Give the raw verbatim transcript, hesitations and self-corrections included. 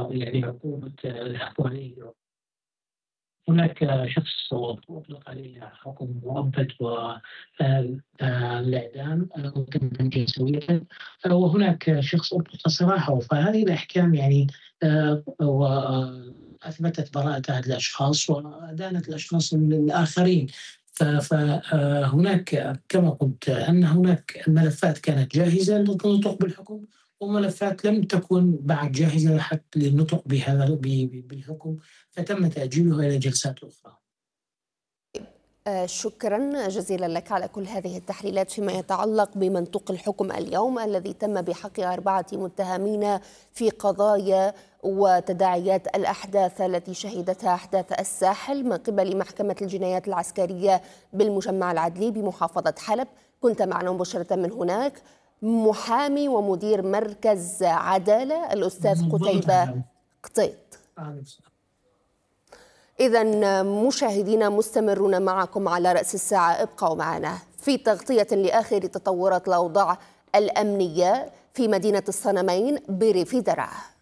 يعني عقوبة الإخوانية. هناك شخص أطلق عليه حكم مؤبد والإعدام وتم تنفيذه سوية، وهناك شخص أطلق سراحه. فهذه الأحكام يعني وأثبتت براءة هذه الأشخاص وأدانت الأشخاص الآخرين. فهناك كما قلت أن هناك ملفات كانت جاهزة للنطق بالحكم، وملفات لم تكن بعد جاهزة حتى للنطق بهذا بالحكم، فتم تأجيلها إلى جلسات أخرى. شكرا جزيلا لك على كل هذه التحليلات فيما يتعلق بمنطوق الحكم اليوم الذي تم بحق أربعة متهمين في قضايا وتداعيات الأحداث التي شهدتها أحداث الساحل من قبل محكمة الجنايات العسكرية بالمجمع العدلي بمحافظة حلب. كنت معنا مباشرة من هناك محامي ومدير مركز عدالة الأستاذ قتيبة قطيط. إذن مشاهدينا مستمرون معكم على رأس الساعة، ابقوا معنا في تغطية لآخر تطورات الأوضاع الأمنية في مدينة الصنمين بريف درعا.